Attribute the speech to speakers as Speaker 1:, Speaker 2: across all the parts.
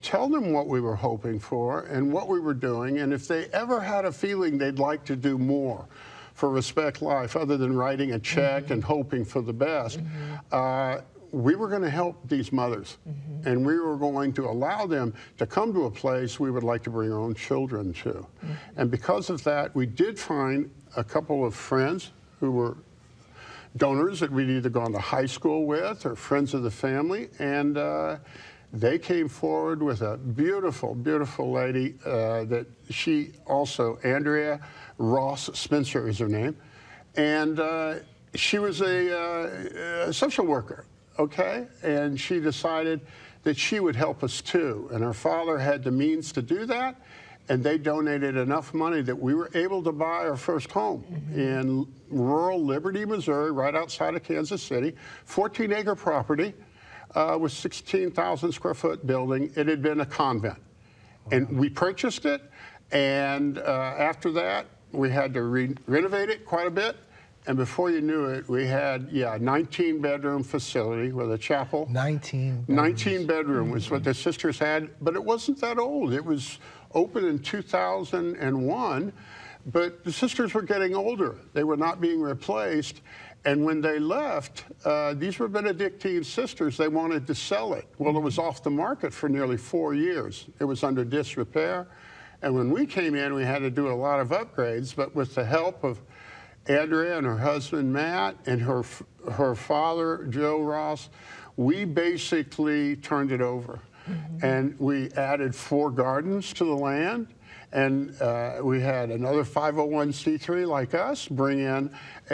Speaker 1: tell them what we were hoping for and what we were doing, and if they ever had a feeling they'd like to do more for Respect Life other than writing a check and hoping for the best, we were going to help these mothers, and we were going to allow them to come to a place we would like to bring our own children to. And because of that, we did find a couple of friends who were donors that we'd either gone to high school with or friends of the family, and they came forward with a beautiful, beautiful lady that she also, Andrea Ross Spencer is her name, and she was a social worker, okay? And she decided that she would help us too, and her father had the means to do that, and they donated enough money that we were able to buy our first home in rural Liberty, Missouri, right outside of Kansas City, 14-acre property with 16,000 square foot building. It had been a convent. And we purchased it, and after that, we had to renovate it quite a bit. And before you knew it, we had, a 19-bedroom facility with a chapel. 19 bedrooms. 19 bedroom was what the sisters had, but it wasn't that old. It was open in 2001, but the sisters were getting older. They were not being replaced. And when they left, these were Benedictine sisters. They wanted to sell it. Well, it was off the market for nearly 4 years. It was under disrepair. And when we came in, we had to do a lot of upgrades, but with the help of Andrea and her husband, Matt, and her father, Joe Ross, we basically turned it over. And we added 4 gardens to the land, and we had another 501c3 like us bring in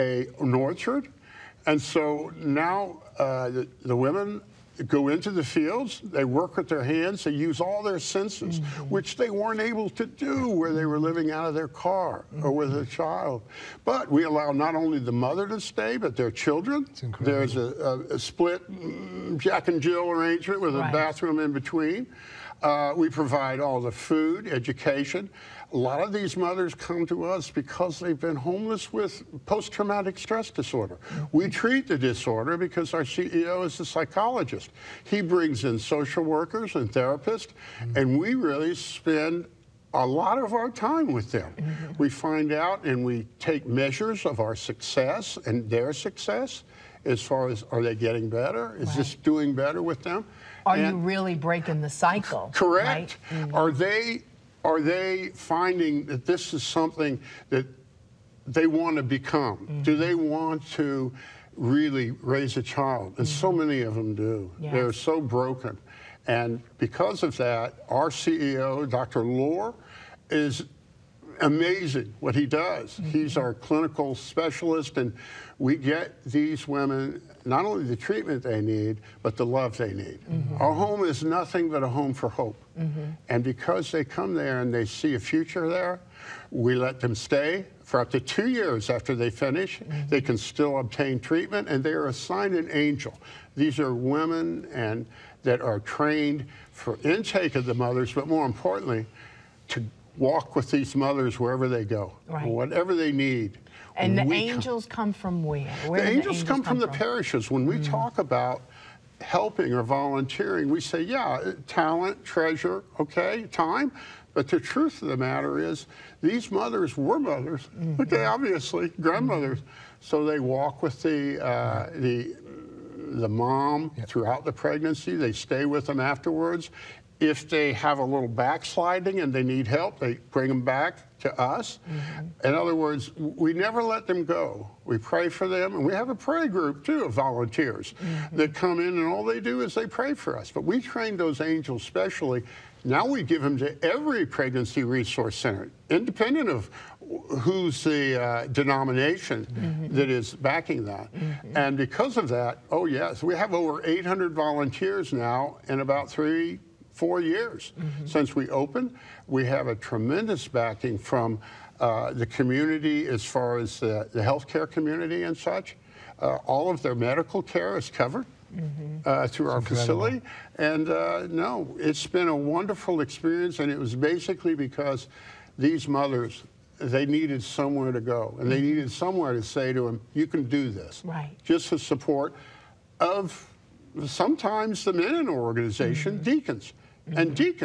Speaker 1: an orchard. And so now the women go into the fields, they work with their hands, they use all their senses, which they weren't able to do where they were living out of their car or with a child. But we allow not only the mother to stay, but their children. There's a split Jack and Jill arrangement with a bathroom in between. We provide all the food, education. A lot of these mothers come to us because they've been homeless with post-traumatic stress disorder. We treat the disorder because our CEO is a psychologist. He brings in social workers and therapists, and we really spend a lot of our time with them. We find out and we take measures of our success and their success as far as, are they getting better? Is this doing better with them?
Speaker 2: Are you really breaking the cycle?
Speaker 1: Correct. Right? Are they finding that this is something that they want to become? Do they want to really raise a child? And so many of them do. They're so broken. And because of that, our CEO, Dr. Lohr, is amazing what he does. He's our clinical specialist, and we get these women not only the treatment they need, but the love they need. Our home is nothing but a home for hope. And because they come there and they see a future there, we let them stay for up to 2 years after they finish. They can still obtain treatment, and they are assigned an angel. These are women that are trained for intake of the mothers, but more importantly, to walk with these mothers wherever they go, whatever they need.
Speaker 2: And the angels come from where?
Speaker 1: The angels come from the parishes. When we talk about helping or volunteering, we say, talent, treasure, time. But the truth of the matter is, these mothers were mothers, okay, obviously, grandmothers. So they walk with the mom throughout the pregnancy. They stay with them afterwards. If they have a little backsliding and they need help, they bring them back to us. In other words, we never let them go. We pray for them, and we have a prayer group, too, of volunteers that come in, and all they do is they pray for us. But we train those angels specially. Now we give them to every pregnancy resource center, independent of who's the denomination that is backing that. And because of that, we have over 800 volunteers now in about 3-4 years since we opened. We have a tremendous backing from the community as far as the healthcare community and such. All of their medical care is covered through our facility. And no, it's been a wonderful experience, and it was basically because these mothers, they needed somewhere to go, and they needed somewhere to say to them, you can do this. Just the support of sometimes the men in the organization, deacons. And deacons